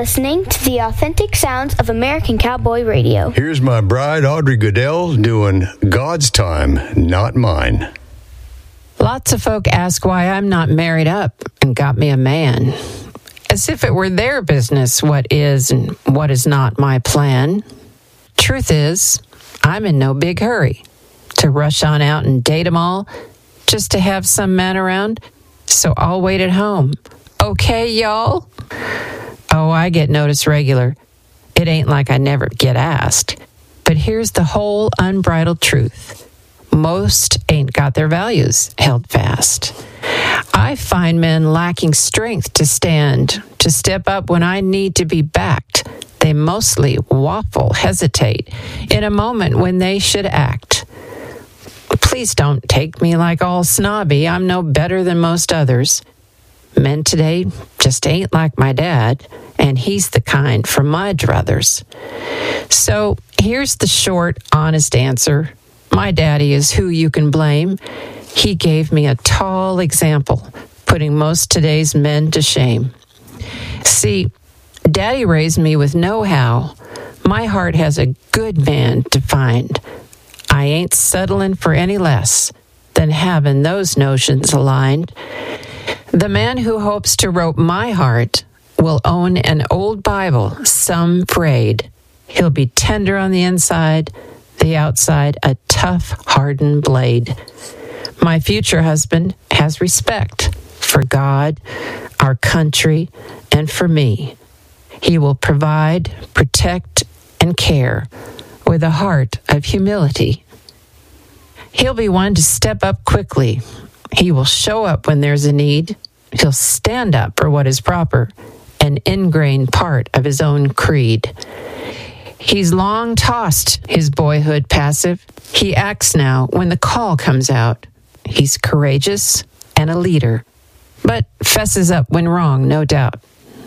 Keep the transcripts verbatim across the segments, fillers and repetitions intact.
listening to the authentic sounds of American Cowboy Radio. Here's my bride, Audrey Goodell, doing God's Time, Not Mine. Lots of folk ask why I'm not married up and got me a man, as if it were their business what is and what is not my plan. Truth is, I'm in no big hurry to rush on out and date 'em all just to have some man around, so I'll wait at home. Okay, y'all? Oh, I get noticed regular. It ain't like I never get asked. But here's the whole unbridled truth. Most ain't got their values held fast. I find men lacking strength to stand, to step up when I need to be backed. They mostly waffle, hesitate, in a moment when they should act. Please don't take me like all snobby. I'm no better than most others. Men today just ain't like my dad, and he's the kind for my druthers. So here's the short, honest answer. My daddy is who you can blame. He gave me a tall example, putting most today's men to shame. See, Daddy raised me with know-how. My heart has a good man to find. I ain't settling for any less than having those notions aligned. The man who hopes to rope my heart will own an old Bible, some frayed. He'll be tender on the inside, the outside a tough, hardened blade. My future husband has respect for God, our country, and for me. He will provide, protect, and care with a heart of humility. He'll be one to step up quickly. He will show up when there's a need. He'll stand up for what is proper, an ingrained part of his own creed. He's long tossed his boyhood passive. He acts now when the call comes out. He's courageous and a leader, but fesses up when wrong, no doubt.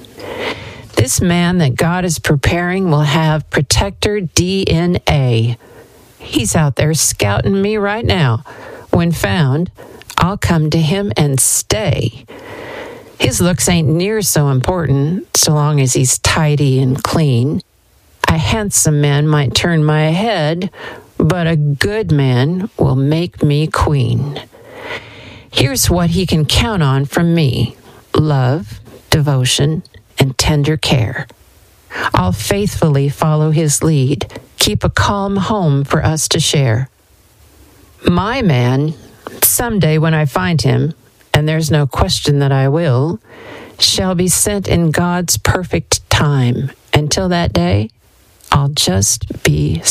This man that God is preparing will have protector D N A. He's out there scouting me right now. When found, I'll come to him and stay. His looks ain't near so important, so long as he's tidy and clean. A handsome man might turn my head, but a good man will make me queen. Here's what he can count on from me: love, devotion, and tender care. I'll faithfully follow his lead, keep a calm home for us to share. My man, someday when I find him, and there's no question that I will, shall be sent in God's perfect time. Until that day, I'll just be